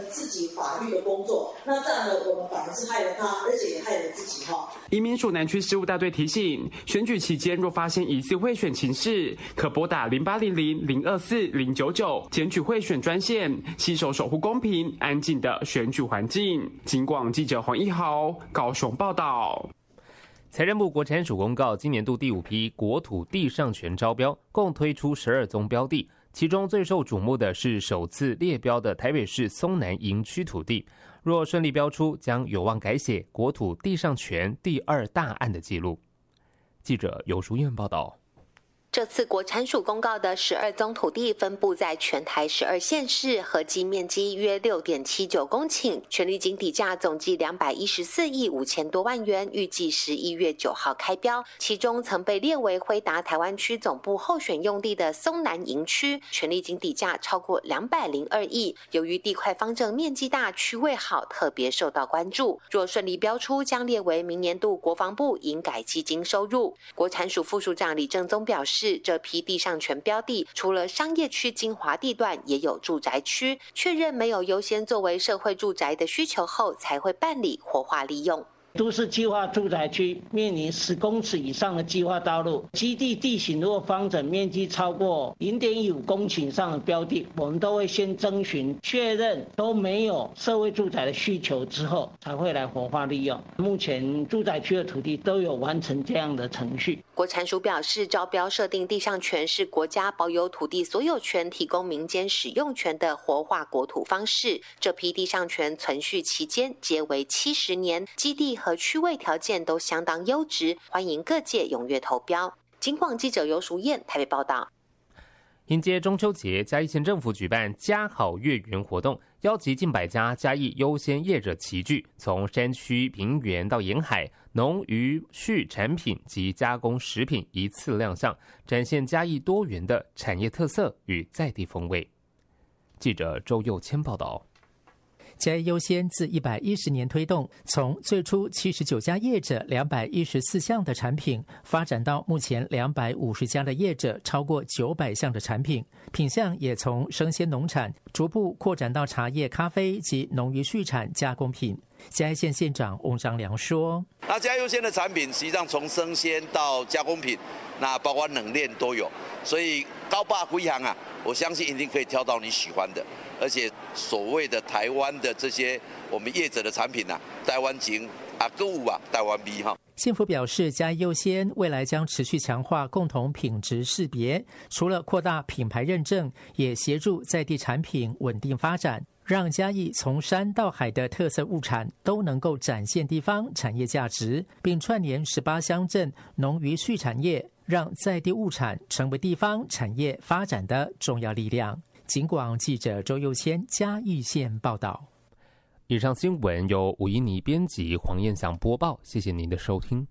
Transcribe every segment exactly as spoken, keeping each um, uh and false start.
自己法律的工作，那这样呢，我们反而是害了他，而且也害了自己哈。 移民署南区事务大队提醒，选举期间若发现疑似贿选情事，可拨打零八零零零二四零九九检举贿选专线，携手守护公平安静的选举环境。警广记者黄一豪高雄报道。 财政部国产署公告，今年度第五批国土地上权招标，共推出十二宗标的，其中最受瞩目的是首次列标的台北市松南营区土地，若顺利标出，将有望改写国土地上权第二大案的记录。记者游淑燕报道。 这次国产署公告的十二宗土地分布在全台十二县市，合计面积约 六点七九公顷，权利金底价总计两百一十四亿五千多万元，预计十一月九号开标。其中曾被列为辉达台湾区总部候选用地的松南营区，权利金底价超过两百零二亿。由于地块方正、面积大、区位好，特别受到关注。若顺利标出，将列为明年度国防部营改基金收入。国产署副署长李正宗表示，这批地上权标的除了商业区精华地段，也有住宅区，确认没有优先作为社会住宅的需求后，才会办理活化利用。 都市计划住宅区面临十公尺以上的计划道路，基地地形如果方整，面积超过零点一五公顷以上的标的，我们都会先征询确认都没有社会住宅的需求之后，才会来活化利用。目前住宅区的土地都有完成这样的程序。 国产署表示，招标设定地上权是国家保有土地所有权，提供民间使用权的活化国土方式。这批地上权存续期间皆为七十年，基地和区位条件都相当优质，欢迎各界踊跃投标。警广记者游淑燕台北报道。 迎接中秋节，嘉义县政府举办嘉好月圆活动，邀集近百家嘉义优先业者齐聚，从山区、平原到沿海，农渔畜产品及加工食品一次亮相，展现嘉义多元的产业特色与在地风味。记者周佑谦报道。 嘉义优先自一百一十年推动，从最初七十九家业者两百一十四项的产品，发展到目前两百五十家的业者超过九百项的产品，品项也从生鲜农产逐步扩展到茶叶、咖啡及农渔畜产加工品。嘉义县县长翁章良说：“ 那嘉义优先的产品实际上从生鲜到加工品，那包括冷链都有，所以高霸归行啊，我相信一定可以挑到你喜欢的。而且所谓的台湾的这些我们业者的产品啊，台湾情啊，购物啊，台湾味哈。” 县府表示，嘉义优先未来将持续强化共同品质识别，除了扩大品牌认证，也协助在地产品稳定发展，让嘉义从山到海的特色物产都能够展现地方产业价值，并串联十八乡镇农渔畜产业，让在地物产成为地方产业发展的重要力量。警广记者周佑谦嘉义县报道。 以上新闻由吴依妮编辑，黄燕祥播报，谢谢您的收听。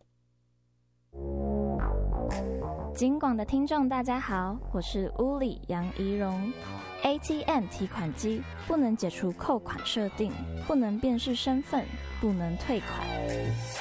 警广的听众大家好，我是乌里杨怡蓉。A T M 提款机不能解除扣款设定，不能辨识身份，不能退款。